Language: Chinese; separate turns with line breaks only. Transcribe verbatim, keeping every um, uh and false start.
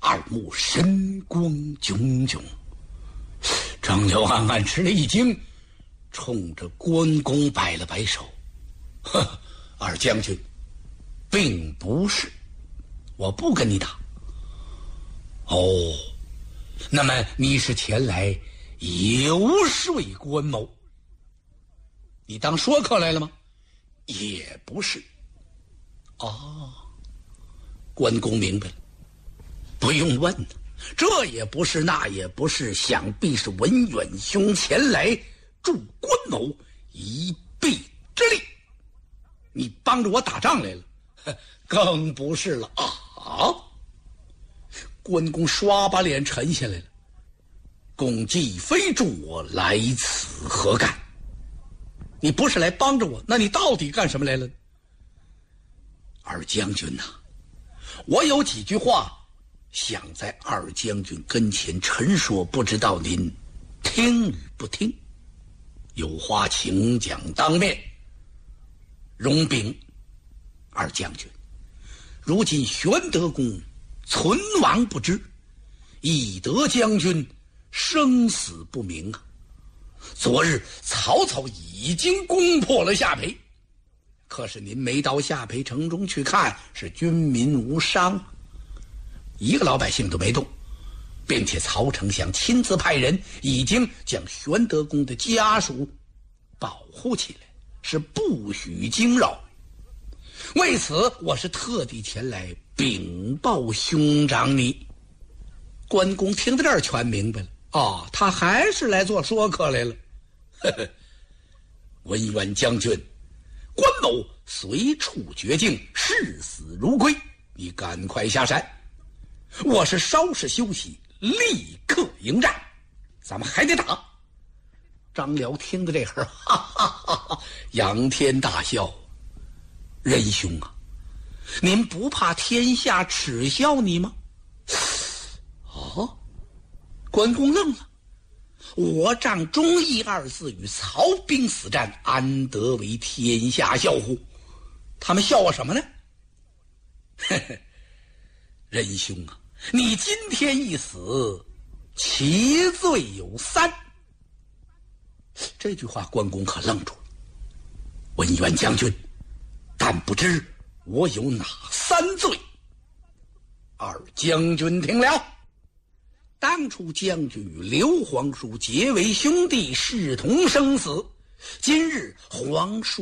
二目神光炯炯。张辽暗暗吃了一惊，冲着关公摆了摆手：“呵，二将军，并不是，我不跟你打。哦，那么你是前来游说关某？你当说客来了吗？也不是。哦，关公明白了，不用问了，这也不是，那也不是，想必是文远兄前来助关某一臂之力。你帮着我打仗来了？更不是了啊！关公刷把脸沉下来了。公既非助我，来此何干？你不是来帮着我，那你到底干什么来了？二将军呐、啊，我有几句话想在二将军跟前陈说，不知道您听与不听？有话请讲当面。容禀二将军，如今玄德公存亡不知，翼德将军生死不明啊！昨日曹操已经攻破了下邳，可是您没到下邳城中去看，是军民无伤，一个老百姓都没动，并且曹丞相亲自派人已经将玄德公的家属保护起来，是不许惊扰。为此我是特地前来禀报兄长你。关公听到这儿全明白了，哦，他还是来做说客来了。呵呵，文远将军，关某随处绝境，视死如归，你赶快下山，我是稍事休息，立刻迎战，咱们还得打。张辽听到这会儿，哈哈哈哈，仰天大笑。仁兄啊，您不怕天下耻笑你吗？哦，关公愣了。我仗忠义二字与曹兵死战，安得为天下笑乎？他们笑我什么呢？嘿嘿，仁兄啊，你今天一死，其罪有三。这句话关公可愣住了。文远将军，但不知我有哪三罪？二将军听了。当初将军与刘皇叔结为兄弟，视同生死，今日皇叔